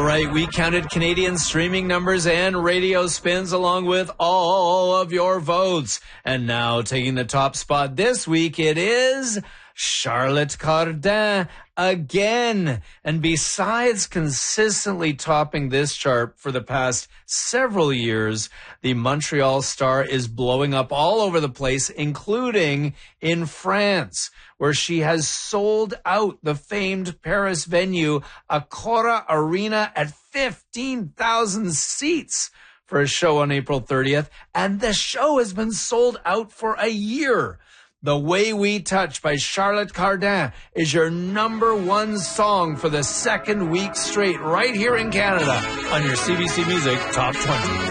right, we counted Canadian streaming numbers and radio spins along with all of your votes. And now taking the top spot this week, it is Charlotte Cardin again. And besides consistently topping this chart for the past several years, the Montreal star is blowing up all over the place, including in France, where she has sold out the famed Paris venue, Accor Arena, at 15,000 seats for a show on April 30th. And the show has been sold out for a year. The Way We Touch by Charlotte Cardin is your number one song for the second week straight right here in Canada on your CBC Music Top 20.